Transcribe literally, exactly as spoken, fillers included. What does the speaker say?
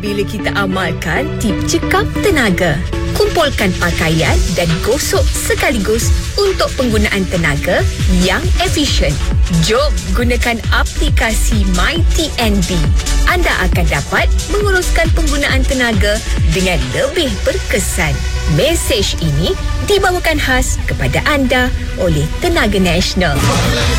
Bila kita amalkan tip cekap tenaga, kumpulkan pakaian dan gosok sekaligus untuk penggunaan tenaga yang efisien. Jom gunakan aplikasi MyTNB. Anda akan dapat menguruskan penggunaan tenaga dengan lebih berkesan. Mesej ini dibawakan khas kepada anda oleh Tenaga Nasional.